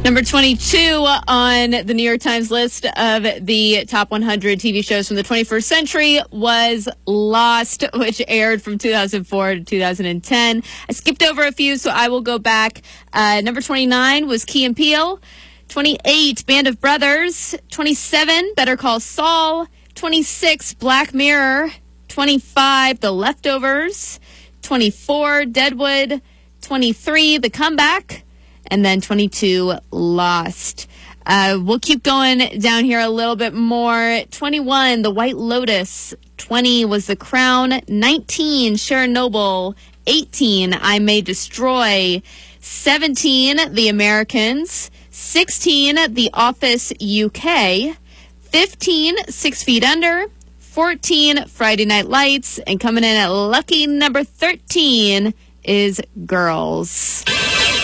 Number 22 on the New York Times list of the top 100 TV shows from the 21st century was Lost, which aired from 2004 to 2010. I skipped over a few, so I will go back. Number 29 was Key and Peele. 28, Band of Brothers. 27, Better Call Saul. 26, Black Mirror. 25, The Leftovers. 24, Deadwood. 23, The Comeback. And then 22, Lost. We'll keep going down here a little bit more. 21, The White Lotus. 20 was The Crown. 19, Chernobyl. 18, I May Destroy. 17, The Americans. 16, The Office UK. 15, 6 Feet Under. 14, Friday Night Lights. And coming in at lucky number 13 is Girls.